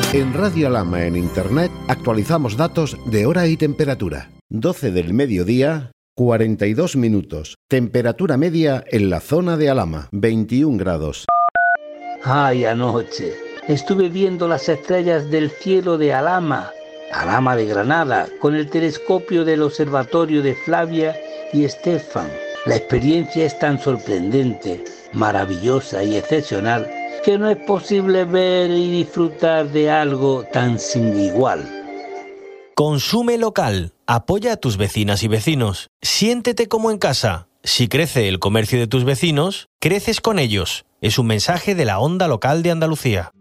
En Radio Alhama en Internet actualizamos datos de hora y temperatura. 12 del mediodía, 42 minutos. Temperatura media en la zona de Alhama, 21 grados. Ay, anoche estuve viendo las estrellas del cielo de Alhama de Granada, con el telescopio del observatorio de Flavia y Estefan. La experiencia es tan sorprendente, maravillosa y excepcional que no es posible ver y disfrutar de algo tan sin igual. Consume local. Apoya a tus vecinas y vecinos. Siéntete como en casa. Si crece el comercio de tus vecinos, creces con ellos. Es un mensaje de la Onda Local de Andalucía.